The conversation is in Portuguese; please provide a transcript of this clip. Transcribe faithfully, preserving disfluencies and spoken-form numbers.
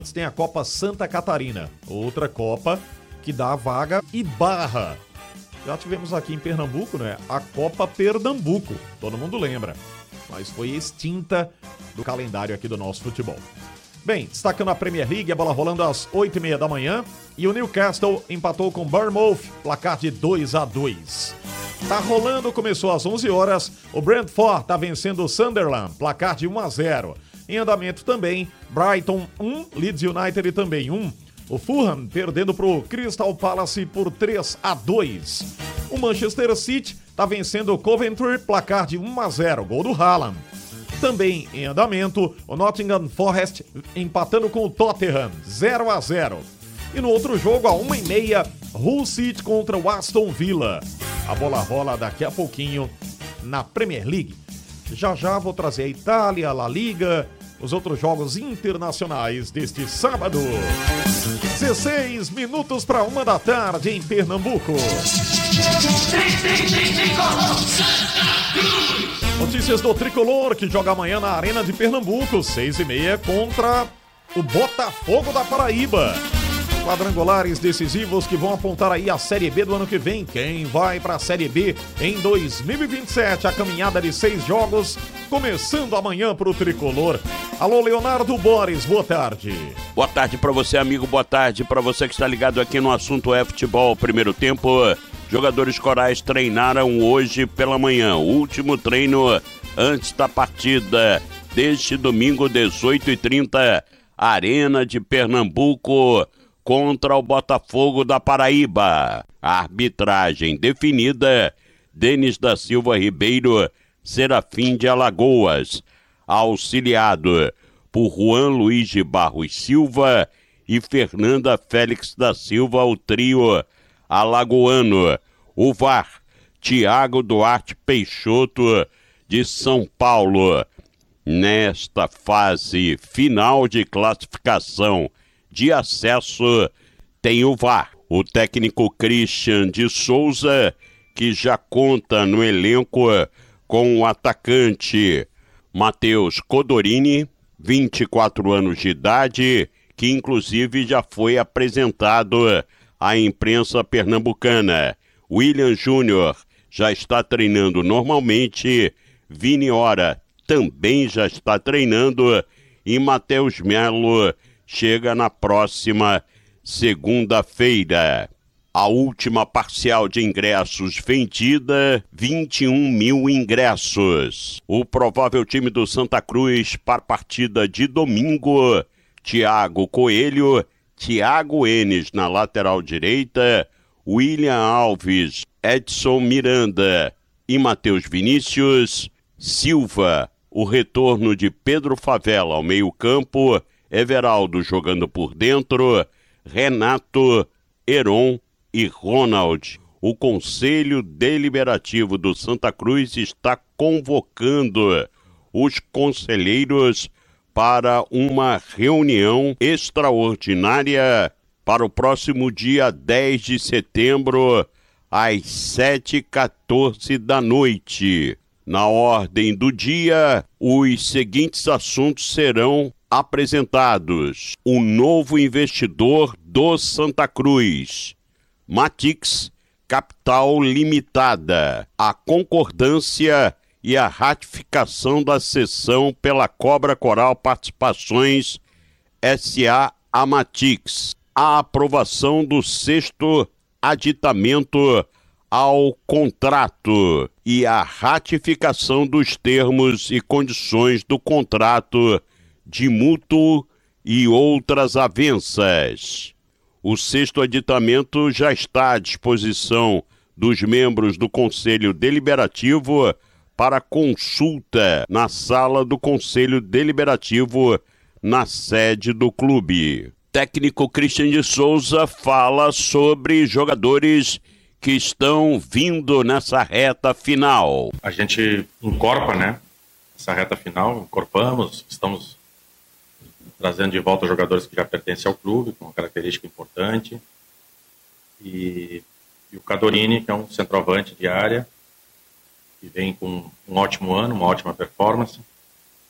Tem a Copa Santa Catarina, outra Copa que dá a vaga e barra. Já tivemos aqui em Pernambuco, né? A Copa Pernambuco, todo mundo lembra, mas foi extinta do calendário aqui do nosso futebol. Bem, destacando a Premier League, a bola rolando às oito e meia da manhã e o Newcastle empatou com Bournemouth, placar de dois a dois. Tá rolando, começou às onze horas, o Brentford tá vencendo o Sunderland, placar de um a zero. Em andamento também, Brighton um, Leeds United também um. O Fulham perdendo pro Crystal Palace por três a dois. O Manchester City tá vencendo o Coventry, placar de um a zero, gol do Haaland. Também em andamento, o Nottingham Forest empatando com o Tottenham, zero a zero. E no outro jogo, a uma e meia, Hull City contra o Aston Villa. A bola rola daqui a pouquinho na Premier League. Já já vou trazer a Itália, a La Liga, os outros jogos internacionais deste sábado. dezesseis minutos para uma da tarde em Pernambuco. Notícias do Tricolor, que joga amanhã na Arena de Pernambuco, seis e meia, contra o Botafogo da Paraíba. Quadrangulares decisivos que vão apontar aí a Série B do ano que vem. Quem vai para a Série B em dois mil e vinte e sete? A caminhada de seis jogos, começando amanhã para o Tricolor. Alô, Leonardo Boris, boa tarde. Boa tarde para você, amigo, boa tarde para você que está ligado aqui no assunto é futebol. Primeiro tempo, jogadores corais treinaram hoje pela manhã. O último treino antes da partida deste domingo, dezoito e trinta, Arena de Pernambuco, contra o Botafogo da Paraíba. A arbitragem definida, Denis da Silva Ribeiro, Serafim de Alagoas, auxiliado por Juan Luiz de Barros Silva e Fernanda Félix da Silva, o trio alagoano. O V A R, Tiago Duarte Peixoto, de São Paulo. Nesta fase final de classificação de acesso, tem o V A R. O técnico Christian de Souza, que já conta no elenco com o atacante Matheus Codorini, vinte e quatro anos de idade, que inclusive já foi apresentado à imprensa pernambucana. William Júnior já está treinando normalmente, Vini Ora também já está treinando e Matheus Melo chega na próxima segunda-feira. A última parcial de ingressos vendida, vinte e um mil ingressos. O provável time do Santa Cruz para a partida de domingo, Thiago Coelho, Thiago Enes na lateral direita, William Alves, Edson Miranda e Matheus Vinícius, Silva, o retorno de Pedro Favela ao meio-campo, Everaldo jogando por dentro, Renato, Heron e Ronald. O Conselho Deliberativo do Santa Cruz está convocando os conselheiros para uma reunião extraordinária para o próximo dia dez de setembro, às sete e quatorze da noite. Na ordem do dia, os seguintes assuntos serão apresentados: o novo investidor do Santa Cruz, Matix Capital Limitada, a concordância e a ratificação da cessão pela Cobra Coral Participações S A a Matix, a aprovação do sexto aditamento ao contrato e a ratificação dos termos e condições do contrato de mútuo e outras avanças. O sexto aditamento já está à disposição dos membros do Conselho Deliberativo para consulta na sala do Conselho Deliberativo na sede do clube. Técnico Christian de Souza fala sobre jogadores que estão vindo nessa reta final. A gente incorpora, né, essa reta final, incorporamos, estamos trazendo de volta jogadores que já pertencem ao clube, com uma característica importante. E, e o Cadorini, que é um centroavante de área, que vem com um ótimo ano, uma ótima performance.